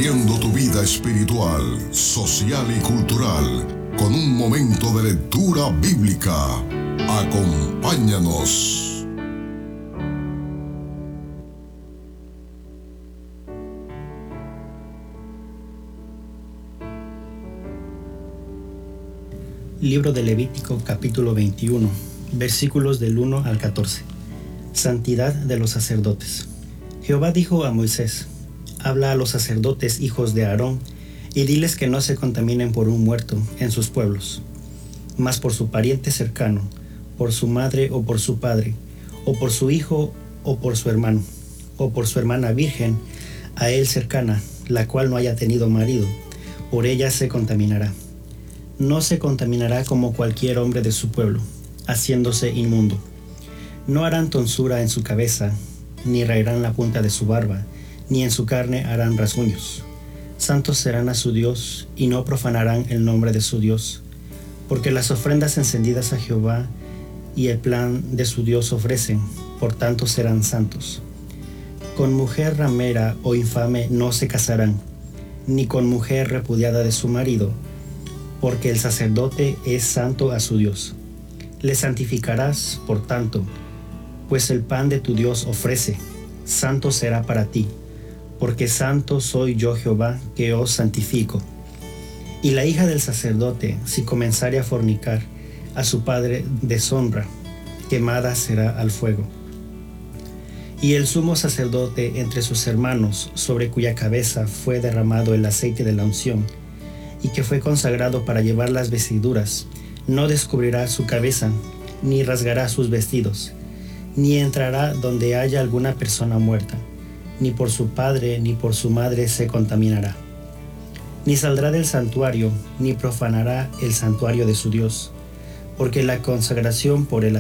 nutriendo tu vida espiritual, social y cultural con un momento de lectura bíblica. Acompáñanos. Libro de Levítico, capítulo 21, versículos del 1 al 14. Santidad de los sacerdotes. Jehová dijo a Moisés: habla a los sacerdotes hijos de Aarón, y diles que no se contaminen por un muerto en sus pueblos, mas por su pariente cercano, por su madre o por su padre, o por su hijo o por su hermano, o por su hermana virgen, a él cercana, la cual no haya tenido marido, por ella se contaminará. No se contaminará como cualquier hombre de su pueblo, haciéndose inmundo. No harán tonsura en su cabeza, ni raerán la punta de su barba, ni en su carne harán rasguños. Santos serán a su Dios, y no profanarán el nombre de su Dios, porque las ofrendas encendidas a Jehová y el plan de su Dios ofrecen, por tanto serán santos. Con mujer ramera o infame no se casarán, ni con mujer repudiada de su marido, porque el sacerdote es santo a su Dios. Le santificarás, por tanto, pues el pan de tu Dios ofrece, santo será para ti, porque santo soy yo Jehová, que os santifico. Y la hija del sacerdote, si comenzare a fornicar, a su padre deshonra, quemada será al fuego. Y el sumo sacerdote entre sus hermanos, sobre cuya cabeza fue derramado el aceite de la unción, y que fue consagrado para llevar las vestiduras, no descubrirá su cabeza, ni rasgará sus vestidos, ni entrará donde haya alguna persona muerta, ni por su padre ni por su madre se contaminará. Ni saldrá del santuario, ni profanará el santuario de su Dios, porque la consagración por el